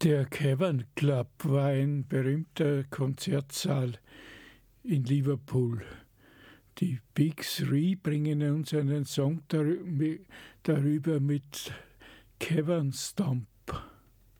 Der Cavern Club war ein berühmter Konzertsaal in Liverpool. Die Big Three bringen uns einen Song darüber mit Cavern Stomp.